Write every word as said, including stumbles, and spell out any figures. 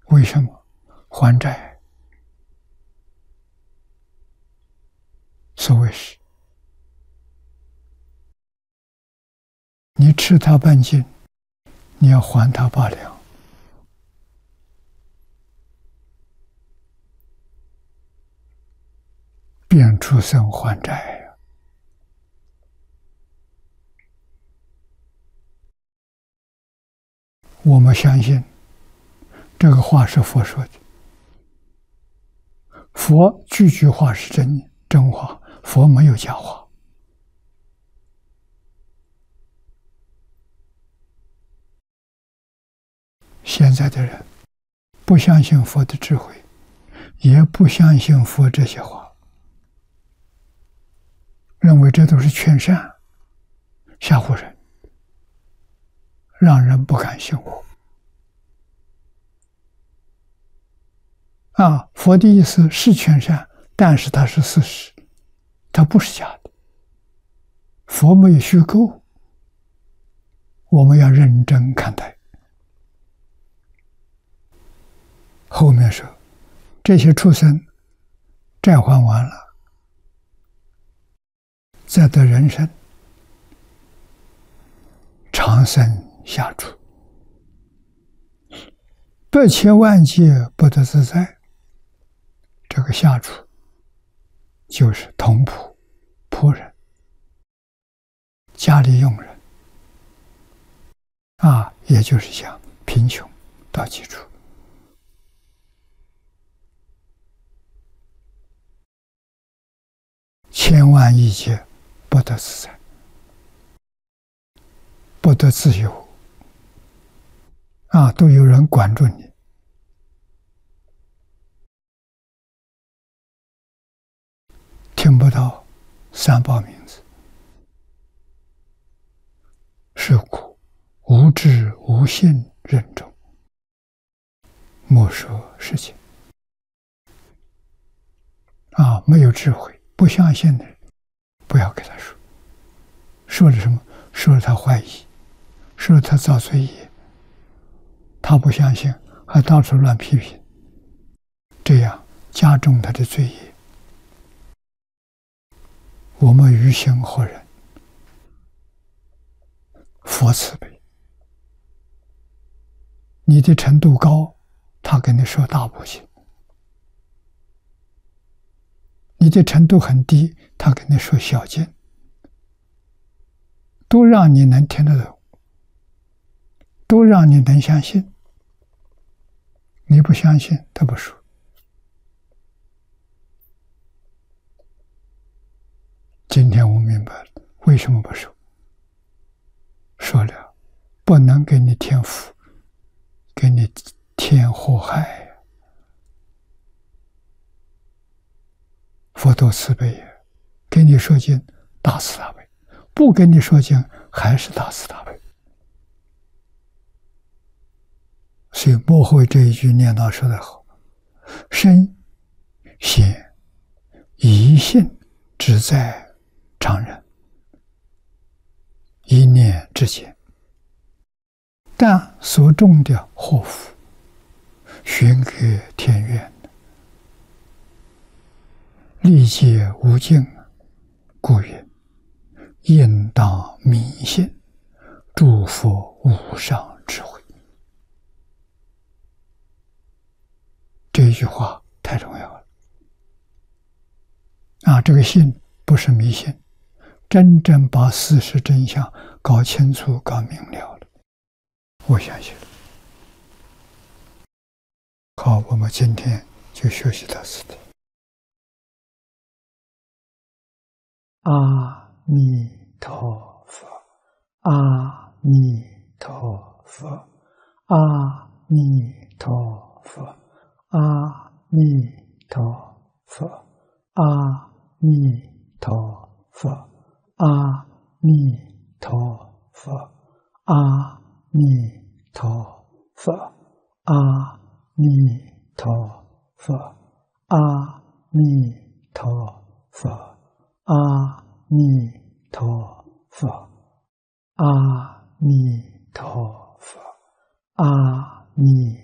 为什么？还债。所谓是，你吃他半斤，你要还他八两。变畜生还债呀！我们相信这个话是佛说的，佛句句话是真真话，佛没有假话。现在的人不相信佛的智慧，也不相信佛这些话，认为这都是劝善，吓唬人，让人不敢信我。啊，佛的意思是劝善，但是它是事实，它不是假的。佛没有虚构，我们要认真看待。后面说，这些畜生债还完了，再得人身，长生下处，百千万劫不得自在。这个下处就是童仆、仆人、家里佣人啊，也就是讲贫穷到极处。千万亿劫不得自在，不得自由啊，都有人管住你。听不到三宝名字，是故无知无信人众，莫说事情啊！没有智慧、不相信的人，不要给他说。说了什么？说了他怀疑，说了他造罪业，他不相信，还到处乱批评，这样加重他的罪业。我们于心何忍？佛慈悲，你的程度高，他跟你说大不行；你的程度很低，他跟你说小见，都让你能听得懂，都让你能相信。你不相信，他不说。今天我明白了，为什么不说？说了，不能给你添福，给你添祸害。佛陀慈悲呀，给你说经，大慈大悲；不给你说经，还是大慈大悲。所以末后这一句念叨说得好：身显一性只在常人，一念之间，但所种的祸福，寻给天愿，历劫无尽，故曰应当明信，诸佛无上智慧。这一句话太重要了啊！这个信不是迷信，真正把事实真相搞清楚、搞明了了，我相信。好，我们今天就学习到此地。阿弥陀佛，阿弥陀佛，阿弥陀佛，阿弥陀佛，阿弥陀佛，阿弥陀佛，阿弥陀佛，阿弥陀佛，阿弥陀佛，阿弥陀佛，阿弥陀佛，阿弥。